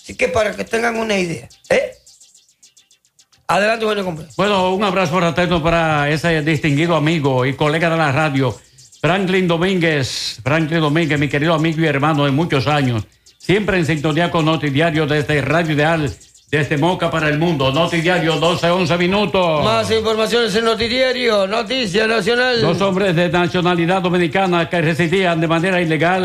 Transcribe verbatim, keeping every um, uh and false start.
Así que para que tengan una idea, ¿eh? Adelante, bueno, compadre. Bueno, un abrazo fraterno para ese distinguido amigo y colega de la radio, Franklin Domínguez. Franklin Domínguez, mi querido amigo y hermano de muchos años. Siempre en sintonía con Notidiario desde Radio Ideal, desde Moca para el mundo. Notidiario, doce, once minutos. Más informaciones en Notidiario, Noticia Nacional. Dos hombres de nacionalidad dominicana que residían de manera ilegal